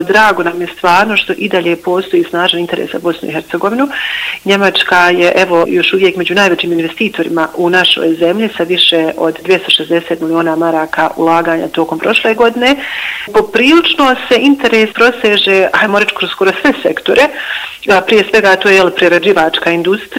Drago nam je stvarno što i dalje postoji snažan interes za Bosnu i Hercegovinu. Njemačka je još uvijek među najvećim investitorima u našoj zemlji sa više od 260 milijuna maraka ulaganja tokom prošle godine. Poprilično se interes proseže, ajmo reći, kroz skoro sve sektore. Prije svega to je prerađivačka industrija.